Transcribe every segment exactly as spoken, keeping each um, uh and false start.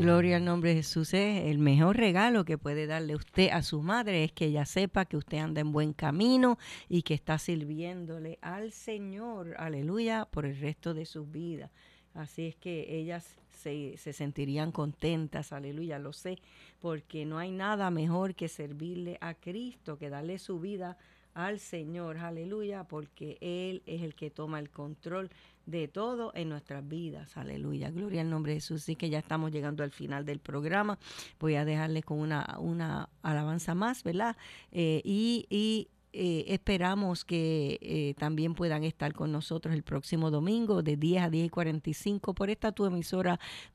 Gloria al nombre de Jesús. Es el mejor regalo que puede darle usted a su madre, es que ella sepa que usted anda en buen camino y que está sirviéndole al Señor, aleluya, por el resto de sus vidas. Así es que ellas se, se sentirían contentas, aleluya, lo sé, porque no hay nada mejor que servirle a Cristo, que darle su vida al Señor, aleluya, porque Él es el que toma el control de todo en nuestras vidas, aleluya, gloria al nombre de Jesús. Así que ya estamos llegando al final del programa. Voy a dejarles con una, una alabanza más, ¿verdad? Eh, y, y eh, esperamos que eh, también puedan estar con nosotros el próximo domingo de diez a diez y cuarenta y cinco por esta tu emisora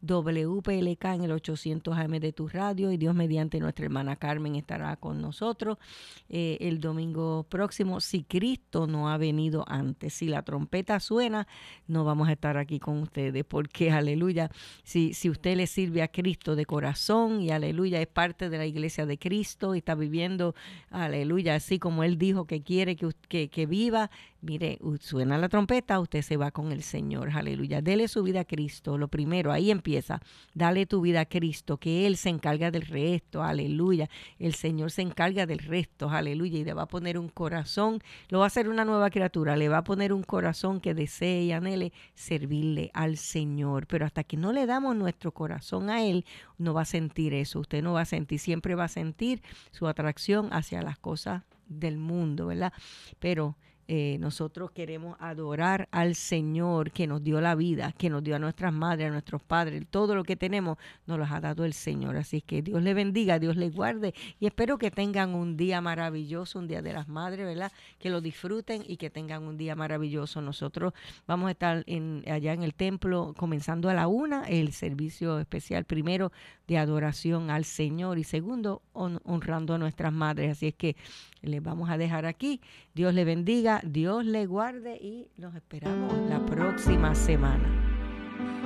W P L K en el ochocientos A M de tu radio, y Dios mediante nuestra hermana Carmen estará con nosotros eh, el domingo próximo, si Cristo no ha venido antes. Si la trompeta suena, no vamos a estar aquí con ustedes, porque aleluya, si, si usted le sirve a Cristo de corazón y aleluya es parte de la iglesia de Cristo y está viviendo aleluya así como Él dijo que quiere que, que, que viva, mire, suena la trompeta, usted se va con el Señor, aleluya. Dele su vida a Cristo, lo primero, ahí empieza, dale tu vida a Cristo, que Él se encarga del resto, aleluya. El Señor se encarga del resto, aleluya, y le va a poner un corazón, lo va a hacer una nueva criatura, le va a poner un corazón que desee y anhele servirle al Señor. Pero hasta que no le damos nuestro corazón a Él, no va a sentir eso, usted no va a sentir, siempre va a sentir su atracción hacia las cosas del mundo, ¿verdad? Pero eh, nosotros queremos adorar al Señor que nos dio la vida, que nos dio a nuestras madres, a nuestros padres, todo lo que tenemos nos lo ha dado el Señor. Así que Dios le bendiga, Dios le guarde, y espero que tengan un día maravilloso, un día de las madres, ¿verdad? Que lo disfruten y que tengan un día maravilloso. Nosotros vamos a estar en, allá en el templo comenzando a la una, el servicio especial primero de adoración al Señor y segundo hon- honrando a nuestras madres. Así es que les vamos a dejar aquí. Dios le bendiga, Dios le guarde y nos esperamos la próxima semana.